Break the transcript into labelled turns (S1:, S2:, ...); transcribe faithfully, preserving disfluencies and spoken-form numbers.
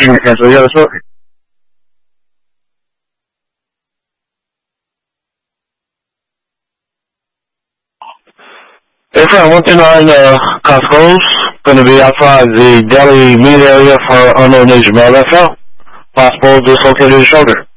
S1: can cancel the other story. Hey friend, working on uh, Costco's. Going to be outside the deli meat area for unknown Asian male F L. Possible dislocated shoulder.